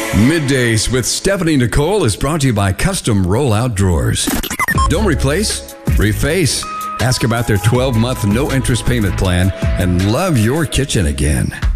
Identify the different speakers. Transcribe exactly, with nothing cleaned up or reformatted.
Speaker 1: Middays with Stephanie Nicole is brought to you by Custom Rollout Drawers. Don't replace, reface. Ask about their twelve-month no-interest payment plan and love your kitchen again.